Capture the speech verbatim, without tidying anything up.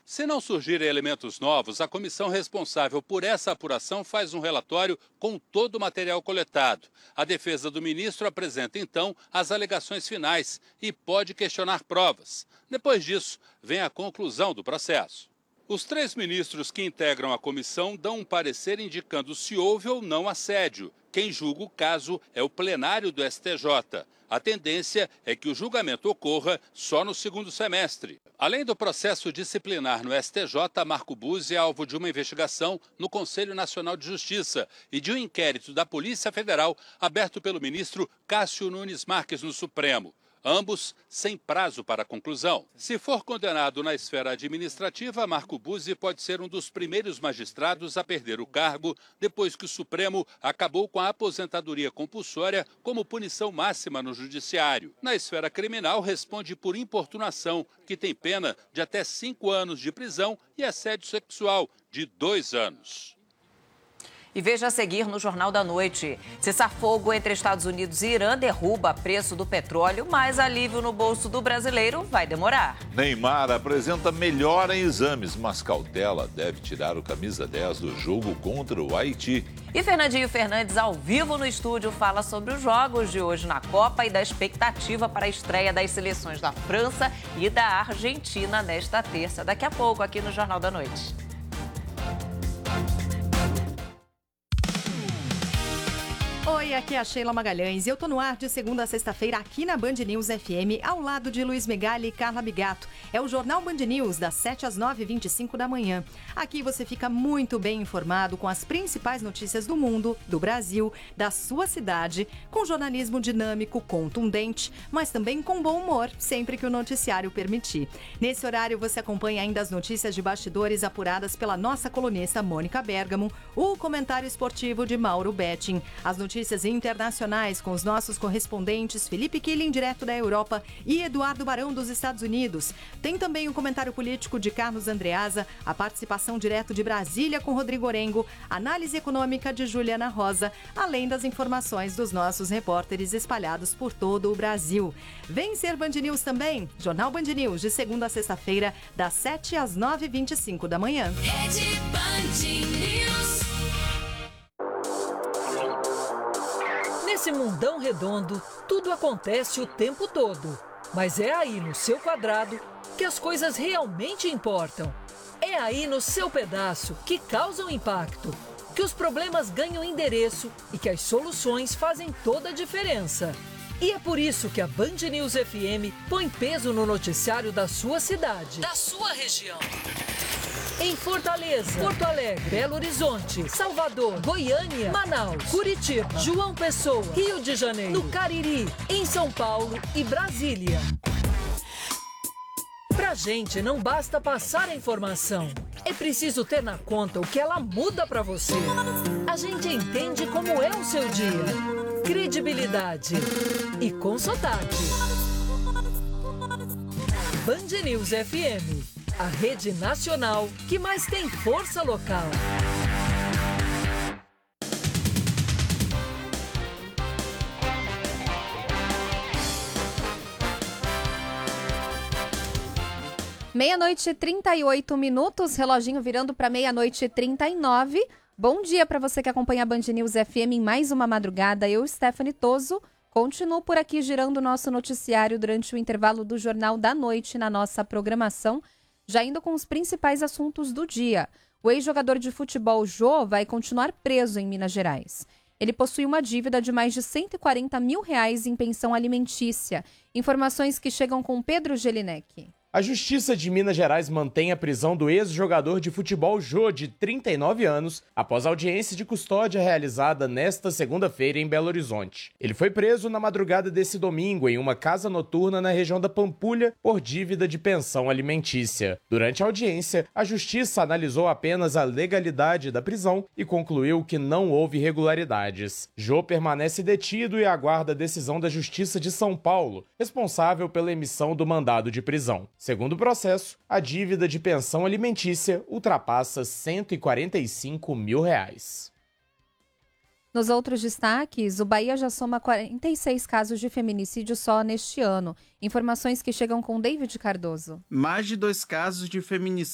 Se não surgirem elementos novos, a comissão responsável por essa apuração faz um relatório com todo o material coletado. A defesa do ministro apresenta, então, as alegações finais e pode questionar provas. Depois disso, vem a conclusão do processo. Os três ministros que integram a comissão dão um parecer indicando se houve ou não assédio. Quem julga o caso é o plenário do S T J. A tendência é que o julgamento ocorra só no segundo semestre. Além do processo disciplinar no S T J, Marco Buzzi é alvo de uma investigação no Conselho Nacional de Justiça e de um inquérito da Polícia Federal aberto pelo ministro Cássio Nunes Marques no Supremo. Ambos sem prazo para conclusão. Se for condenado na esfera administrativa, Marco Buzzi pode ser um dos primeiros magistrados a perder o cargo depois que o Supremo acabou com a aposentadoria compulsória como punição máxima no judiciário. Na esfera criminal, responde por importunação, que tem pena de até cinco anos de prisão, e assédio sexual de dois anos. E veja a seguir no Jornal da Noite. Cessar-fogo entre Estados Unidos e Irã derruba preço do petróleo, mas alívio no bolso do brasileiro vai demorar. Neymar apresenta melhora em exames, mas cautela deve tirar o camisa dez do jogo contra o Haiti. E Fernandinho Fernandes, ao vivo no estúdio, fala sobre os jogos de hoje na Copa e da expectativa para a estreia das seleções da França e da Argentina nesta terça. Daqui a pouco, aqui no Jornal da Noite. Oi, aqui é a Sheila Magalhães e eu tô no ar de segunda a sexta-feira aqui na Band News F M, ao lado de Luiz Megali e Carla Bigato. É o Jornal Band News, das sete às nove e vinte e cinco da manhã. Aqui você fica muito bem informado com as principais notícias do mundo, do Brasil, da sua cidade, com jornalismo dinâmico, contundente, mas também com bom humor, sempre que o noticiário permitir. Nesse horário você acompanha ainda as notícias de bastidores apuradas pela nossa colunista Mônica Bergamo, o comentário esportivo de Mauro Betting, as notícias Notícias internacionais com os nossos correspondentes Felipe Killing, direto da Europa, e Eduardo Barão, dos Estados Unidos. Tem também o comentário político de Carlos Andreasa, a participação direto de Brasília com Rodrigo Orengo, análise econômica de Juliana Rosa, além das informações dos nossos repórteres espalhados por todo o Brasil. Vem ser Band News também, Jornal Band News, de segunda a sexta-feira, das sete às nove e vinte e cinco da manhã. Rede Band News. Nesse mundão redondo, tudo acontece o tempo todo. Mas é aí no seu quadrado que as coisas realmente importam. É aí no seu pedaço que causam impacto, que os problemas ganham endereço e que as soluções fazem toda a diferença. E é por isso que a Band News F M põe peso no noticiário da sua cidade, da sua região. Em Fortaleza, Porto Alegre, Belo Horizonte, Salvador, Goiânia, Manaus, Curitiba, João Pessoa, Rio de Janeiro, no Cariri, em São Paulo e Brasília. Pra gente não basta passar a informação, é preciso ter na conta o que ela muda pra você. A gente entende como é o seu dia. Credibilidade e com sotaque. Band News F M. A rede nacional que mais tem força local. Meia-noite e trinta e oito minutos, reloginho virando para meia-noite e trinta e nove. Bom dia para você que acompanha a Band News F M em mais uma madrugada. Eu, Stephanie Toso, continuo por aqui girando o nosso noticiário durante o intervalo do Jornal da Noite na nossa programação. Já indo com os principais assuntos do dia. O ex-jogador de futebol Jô vai continuar preso em Minas Gerais. Ele possui uma dívida de mais de cento e quarenta mil reais em pensão alimentícia. Informações que chegam com Pedro Gelinek. A Justiça de Minas Gerais mantém a prisão do ex-jogador de futebol Jô, de trinta e nove anos, após audiência de custódia realizada nesta segunda-feira em Belo Horizonte. Ele foi preso na madrugada desse domingo em uma casa noturna na região da Pampulha por dívida de pensão alimentícia. Durante a audiência, a Justiça analisou apenas a legalidade da prisão e concluiu que não houve irregularidades. Jô permanece detido e aguarda a decisão da Justiça de São Paulo, responsável pela emissão do mandado de prisão. Segundo o processo, a dívida de pensão alimentícia ultrapassa cento e quarenta e cinco mil reais. Nos outros destaques, o Bahia já soma quarenta e seis casos de feminicídio só neste ano. Informações que chegam com David Cardoso. Mais de dois casos de feminicídio